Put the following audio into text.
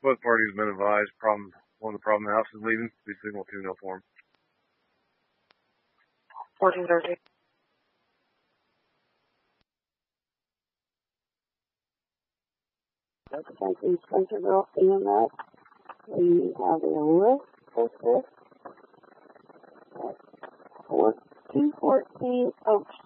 Both parties have been advised. One of the problem house is leaving. Please signal 2 no form. 1430. Representing Spencerville EMS. We have a list for this at 214 Oak